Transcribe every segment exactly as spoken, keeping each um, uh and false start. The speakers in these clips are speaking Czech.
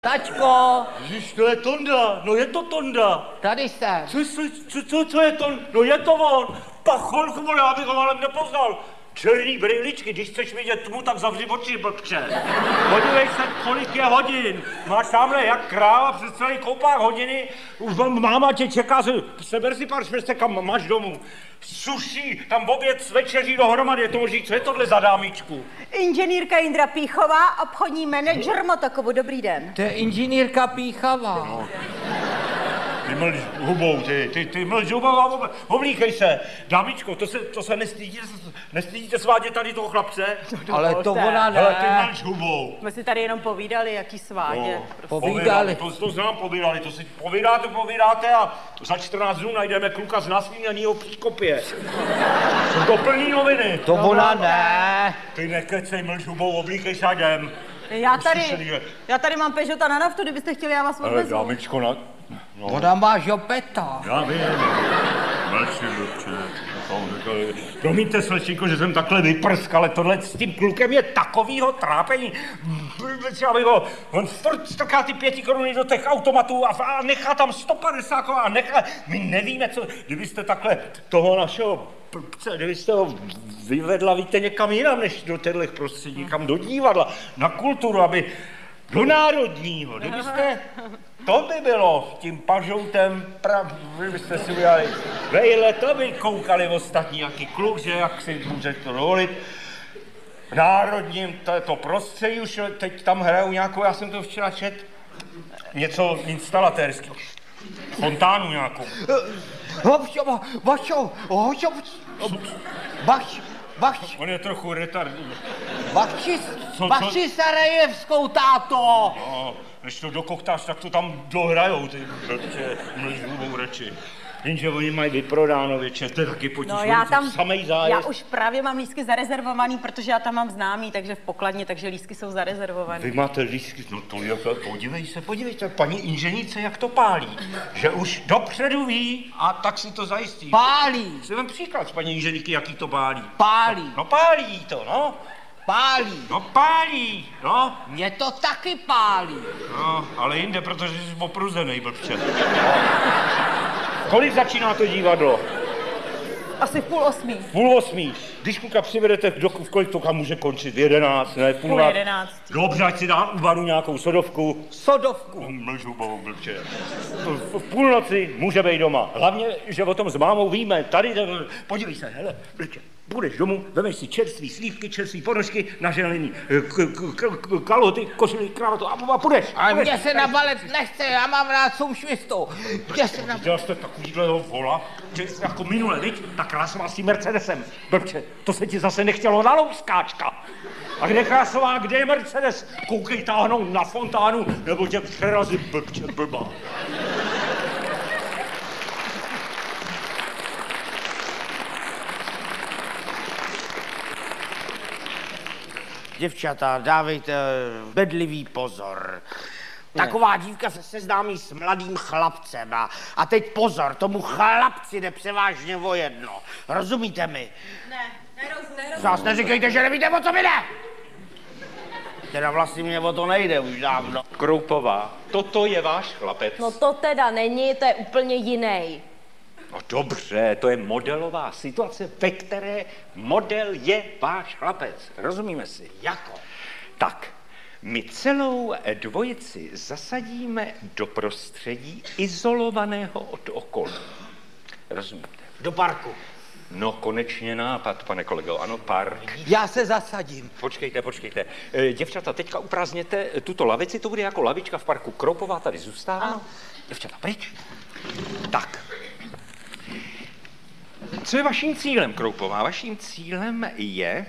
Tačko! Ježiš, to je Tonda, no je to Tonda. Tady jsem. Co, co, co, co je to? No je to on. Pacholku, vole, já bych ho ale nepoznal. Černý brýličky, když chceš vidět tmu, tak zavři oči, blbče. Podívej se, kolik je hodin. Máš tamhle jak kráva přes celý koupák hodiny. Už máma tě čeká, seber si pár švestek, kam máš domů. Suší, tam oběd s večeří dohromady, je to možný, co je tohle za dámičku? Inženýrka Jindra Píchová, obchodní manažer Motokovu, dobrý den. To je inženýrka Píchová. No. Ty mlž hubou, ty, ty, ty mlž hubou a oblíkej se. Dámičko, to se, to se nestydíte, nestydíte svádět tady toho chlapce? Ale to ona ne. Hele, ty mlž hubou. My si tady jenom povídali, jaký svádě. No, prostě. Povídali. To, to znám, povídali, to si povídáte, povídáte a za čtrnáct dnů najdeme kluka z nasnídaného příkopě. Jsou to plný noviny. To ona ne. Ty nekecej, mlž hubou, oblíkej se a jdem. Já tady, já tady mám Peugeota na naftu, kdybyste chtěli, já vás Ale odvezu. dámičko, na... No. Ona má žopeta. Já vím. Mlčí, mlčí. Promiňte, slečíko, že jsem takhle vyprsk, ale tohle s tím klukem je takovýho trápení. Já bych ho, on furt strká ty pěti koruny do těch automatů a, a nechá tam sto padesát a nechá, my nevíme, co, kdybyste takhle toho našeho blbce, kdybyste ho vyvedla, víte, někam jinam, než do těchto prostředí, někam do divadla, na kulturu, aby do národního, kdybyste, to by bylo tím pažoutem, prav, kdybyste si udělali vejle, to by koukali ostatní, jaký kluk, že jak si může to dovolit. V národním to, to prostředí už teď tam hrajou nějakou, já jsem to včera čet, něco instalatérského, fontánu nějakou. Vašo, vašo, vašo, vaš, vaš. On je trochu retard. Vaši, vaši Sarajevskou, táto. No, než to dokoktáš, tak to tam dohrajou, ty blbče, mlžbou reči. Jenže oni mají vyprodáno většině, to je taky potíž, No já tam, samej zájezd. já už právě mám lístky zarezervovaný, protože já tam mám známý, takže v pokladně, takže lístky jsou zarezervovaný. Vy máte lístky, no to je, podívej se, podívejte, paní inženýrce, jak to pálí, že už dopředu ví a tak si to zajistí. Pálí. Si vem příklad z paní inženýrky, jaký to pálí. Pálí. No pálí to, no. Pálí. No pálí, no. Mě to taky pálí. No, ale jinde, protože jsi opruzenej, blbče. Kolik začíná to divadlo? Asi v půl osmí. Půl osmí. Když kluka přivedete do v kolik to kam může končit? V jedenáct, ne? Půl, Půl jedenáct. Dobře, ať si dá u baru nějakou sodovku. Sodovku. Mlžubou, blbče. V půlnoci může být doma. Hlavně, že o tom s mámou víme. Tady, podívej se, hele, blbče. Půjdeš domů, vemeš si čerství slívky, čerství ponožky, naželený kalhoty, košily, kravatu a, a půjdeš. Ale mě se na balet nechce, já mám rád soušvistu. Mě se na... Viděl jste takovýhleho vola, že jako minule, viď? Tak krásová s tím Mercedesem. Blbče, to se ti zase nechtělo na louskáčka. A kde krásová, kde je Mercedes? Koukej, táhnou na fontánu, nebo tě přerazí, blbče, blbá. Děvčata, dávejte bedlivý pozor. Taková dívka se seznámí s mladým chlapcem a, a teď pozor, tomu chlapci jde převážně o jedno. Rozumíte mi? Ne, nerozumím. Zás neříkejte, že nevíte, o co mi jde! Teda vlastně mě o to nejde už dávno. Kroupová, toto je váš chlapec? No to teda není, to je úplně jiný. No dobře, to je modelová situace, ve které model je váš chlapec. Rozumíme si? Jako? Tak, my celou dvojici zasadíme do prostředí izolovaného od okolí. Rozumíte? Do parku. No, konečně nápad, pane kolego, ano, park. Já se zasadím. Počkejte, počkejte. E, děvčata, teďka uprázdněte tuto lavici, to bude jako lavička v parku. Kroupová tady zůstává. Ano. Děvčata, pryč. Tak. Co je vaším cílem, Kroupová? Vaším cílem je,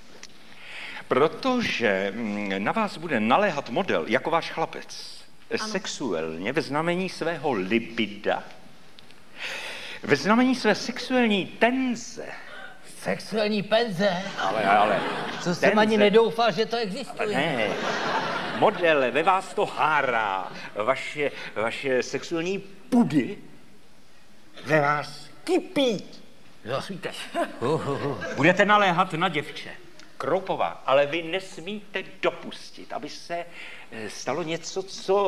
protože na vás bude naléhat model jako váš chlapec, ano. Sexuálně ve znamení svého libida, ve znamení své sexuální tenze. Sexuální penze. Ale, ale. Co jsem ani nedoufal, že to existuje. Ne. Model ve vás to hárá. Vaše, vaše sexuální pudy ve vás kypí. Zasvíte. Budete naléhat na děvče. Kroupová, ale vy nesmíte dopustit, aby se eh, stalo něco, co